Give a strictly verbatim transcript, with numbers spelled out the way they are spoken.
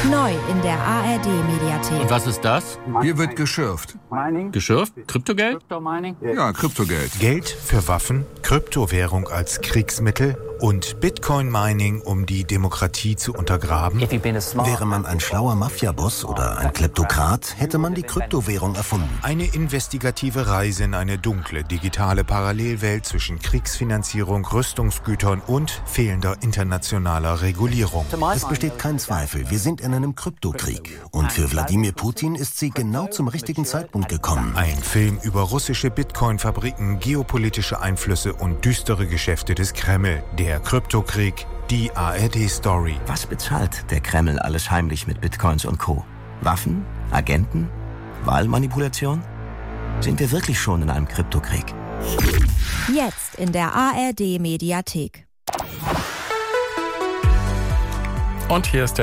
Neu in der A R D-Mediathek. Und was ist das? Hier wird geschürft. Geschürft? Kryptogeld? Ja, Kryptogeld. Geld für Waffen, Kryptowährung als Kriegsmittel und Bitcoin-Mining, um die Demokratie zu untergraben. Wäre man ein schlauer Mafiaboss oder ein Kleptokrat, hätte man die Kryptowährung erfunden. Eine investigative Reise in eine dunkle, digitale Parallelwelt zwischen Kriegsfinanzierung, Rüstungsgütern und fehlender internationaler Regulierung. Es besteht kein Zweifel, wir sind in einem Kryptokrieg. Und für Wladimir Putin ist sie genau zum richtigen Zeitpunkt gekommen. Ein Film über russische Bitcoin-Fabriken, geopolitische Einflüsse und düstere Geschäfte des Kreml. Der Kryptokrieg, die A R D-Story. Was bezahlt der Kreml alles heimlich mit Bitcoins und Co.? Waffen? Agenten? Wahlmanipulation? Sind wir wirklich schon in einem Kryptokrieg? Jetzt in der A R D-Mediathek. Und hier ist der